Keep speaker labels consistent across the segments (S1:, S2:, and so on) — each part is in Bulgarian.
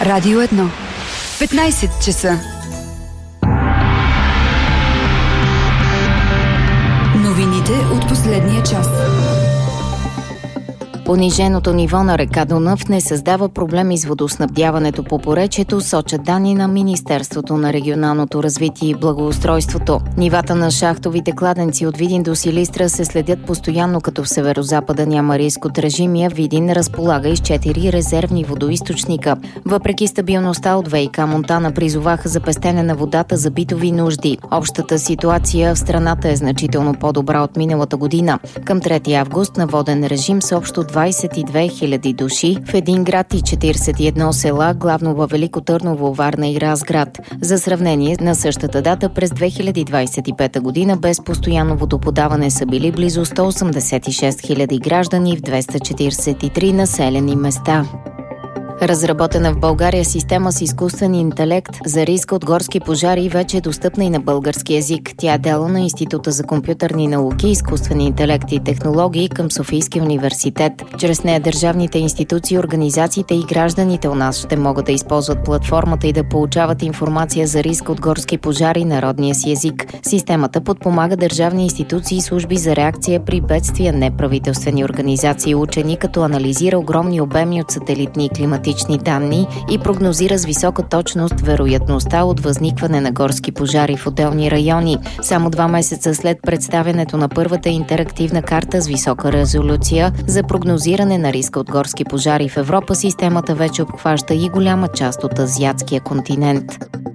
S1: Радио 1. 15 часа. Новините от последния час.
S2: Пониженото ниво на река Дунав не създава проблеми с водоснабдяването по поречието, сочат данни на Министерството на регионалното развитие и благоустройството. Нивата на шахтовите кладенци от Видин до Силистра се следят постоянно, като в северозапада няма риск от режимия. Видин разполага и с 4 резервни водоизточника. Въпреки стабилността от ВиК Монтана призоваха за пестене на водата за битови нужди. Общата ситуация в страната е значително по-добра от миналата година. Към 3 август на воден режим са общо 22 000 души в един град и 41 села, главно във Велико Търново, Варна и Разград. За сравнение, на същата дата през 2025 година без постоянно водоподаване са били близо 186 000 граждани в 243 населени места. Разработена в България система с изкуствен интелект за риска от горски пожари вече е достъпна и на български език. Тя е дело на Института за компютърни науки, изкуствен интелект и технологии към Софийския университет. Чрез нея държавните институции, организациите и гражданите у нас ще могат да използват платформата и да получават информация за риска от горски пожари на родния си език. Системата подпомага държавни институции и служби за реакция при бедствия, неправителствени организации и учени, като анализира огромни обеми от сателитни и климатични данни и прогнозира с висока точност вероятността от възникване на горски пожари в отделни райони. Само 2 месеца след представянето на първата интерактивна карта с висока резолюция за прогнозиране на риска от горски пожари в Европа, системата вече обхваща и голяма част от азиатския континент.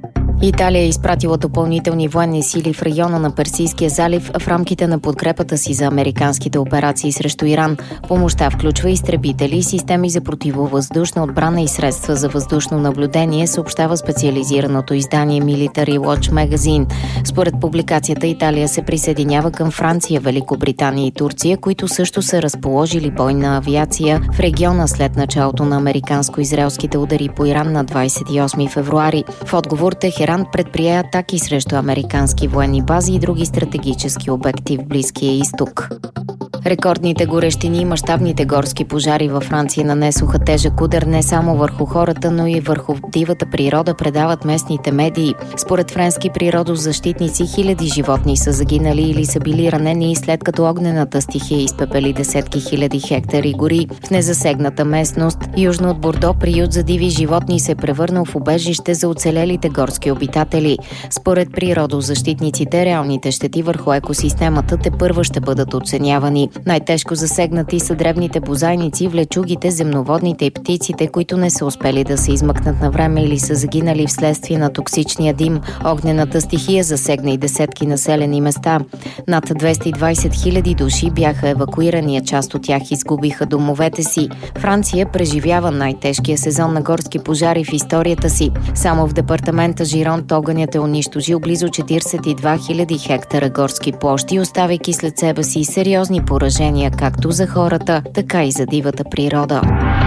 S2: Италия е изпратила допълнителни военни сили в района на Персийския залив в рамките на подкрепата си за американските операции срещу Иран. Помощта включва изтребители, системи за противовъздушна отбрана и средства за въздушно наблюдение, съобщава специализираното издание Military Watch Magazine. Според публикацията, Италия се присъединява към Франция, Великобритания и Турция, които също са разположили бойна авиация в региона след началото на американско-израелските удари по Иран на 28 февруари. В отговор Техеран предприе атаки срещу американски военни бази и други стратегически обекти в Близкия изток. Рекордните горещини и мащабните горски пожари във Франция нанесоха тежък удар не само върху хората, но и върху дивата природа, предават местните медии. Според френски природозащитници, хиляди животни са загинали или са били ранени, след като огнената стихия изпепели десетки хиляди хектари гори. В незасегната местност, южно от Бордо, приют за диви животни се превърнал в убежище за оцелелите горски обитатели. Според природозащитниците, реалните щети върху екосистемата тепърва ще бъдат оценявани. Най-тежко засегнати са дребните бозайници, влечугите, земноводните и птиците, които не са успели да се измъкнат на време или са загинали вследствие на токсичния дим. Огнената стихия засегна и десетки населени места. Над 220 000 души бяха евакуирани, а част от тях изгубиха домовете си. Франция преживява най-тежкия сезон на горски пожари в историята си. Само в департамента Жиронт огънят е унищожил близо 42 000 хектара горски площи, оставяйки след себе си сериозни поражения както за хората, така и за дивата природа.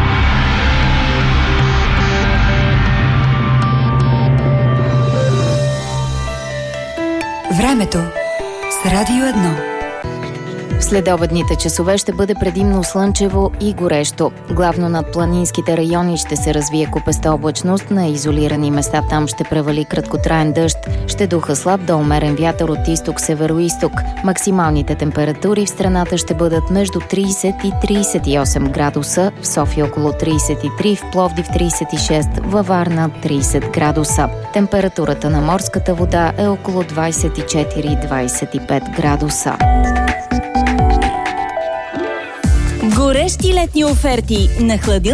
S1: Времето с Радио 1.
S2: В следобедните часове ще бъде предимно слънчево и горещо. Главно над планинските райони ще се развие купеста облачност, на изолирани места там ще превали краткотраен дъжд. Ще духа слаб до умерен вятър от изток-североизток. Максималните температури в страната ще бъдат между 30 и 38 градуса, в София около 33, в Пловдив 36, във Варна 30 градуса. Температурата на морската вода е около 24-25 градуса.
S3: Горещи летни оферти на хладилната